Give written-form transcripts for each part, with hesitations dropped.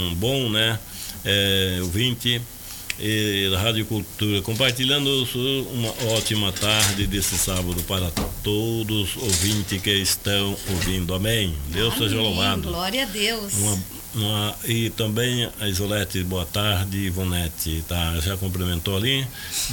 um bom, né, ouvinte da Rádio Cultura, compartilhando uma ótima tarde desse sábado para todos os ouvintes que estão ouvindo. Amém. Deus seja louvado. Glória a Deus. E também a Isolete, boa tarde, Ivonete, tá? Já cumprimentou ali.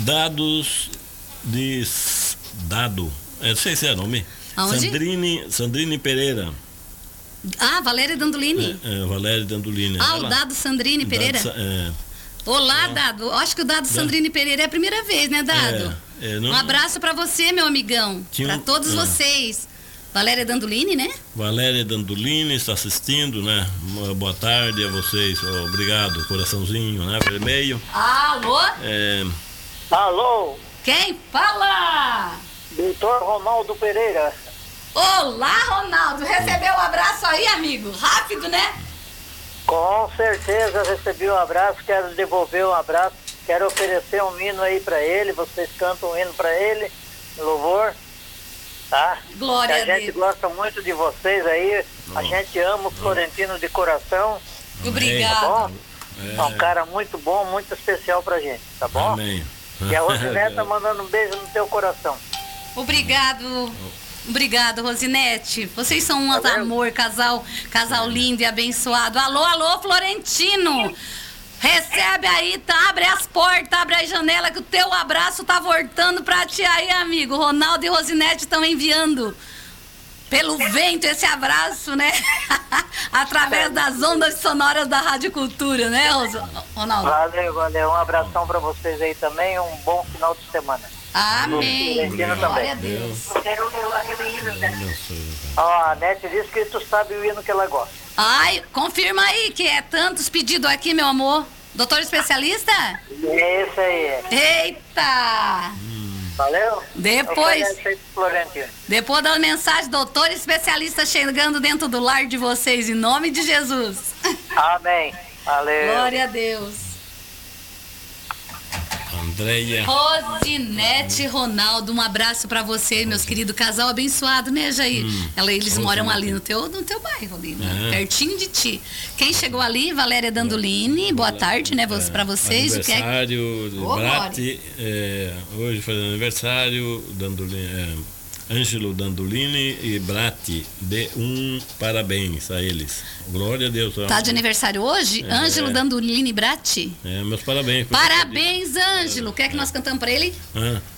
Não sei se é nome. Aonde? Sandrine Pereira. Valéria Dandolini. Valéria Dandolini. O Dado Sandrine Pereira. Olá, Dado. Acho que o Dado Sandrine Pereira é a primeira vez, né, Dado? Um abraço para você, meu amigão. Para todos vocês. Valéria Dandolini, né? Valéria Dandolini está assistindo, né? Boa tarde a vocês. Obrigado, coraçãozinho, né? Vermelho. Alô? Alô? Quem fala? Doutor Ronaldo Pereira. Olá, Ronaldo. Recebeu um abraço aí, amigo? Rápido, né? Com certeza recebi um abraço, quero devolver um abraço, quero oferecer um hino aí pra ele, vocês cantam um hino pra ele, louvor, tá? Glória a Deus. A gente gosta muito de vocês aí, a gente ama o Florentino de coração. Obrigado. Tá bom? É um cara muito bom, muito especial pra gente, tá bom? Amém. E a Rosinete tá mandando um beijo no teu coração. Obrigado, Rosinete. Vocês são um amor, casal lindo e abençoado. Alô, Florentino. Recebe aí, tá? Abre as portas, abre as janelas, que o teu abraço tá voltando pra ti aí, amigo. Ronaldo e Rosinete estão enviando pelo vento esse abraço, né? Através das ondas sonoras da Rádio Cultura, né, Ronaldo? Valeu. Um abração pra vocês aí também, um bom final de semana. Amém. Glória a Deus. A Nete disse que tu sabe o hino que ela gosta. Ai, confirma aí que é tantos pedidos aqui, meu amor. Doutor especialista? Esse aí. Eita! Valeu? Depois da mensagem, doutor especialista chegando dentro do lar de vocês, em nome de Jesus. Amém. Valeu. Glória a Deus. Andréia. Rosinete, Ronaldo, um abraço pra você, meus queridos. Casal abençoado, né, Jair? Eles moram ali no teu bairro, ali, né? Pertinho de ti. Quem chegou ali? Valéria Dandolini. Boa tarde, né, pra vocês. Aniversário do Brati. Hoje foi aniversário, Ângelo Dandolini e Brati. Dê parabéns a eles. Glória a Deus. Tá de aniversário hoje? Ângelo Dandolini e Brati? Meus parabéns. Parabéns, Ângelo. Quer que nós cantamos pra ele?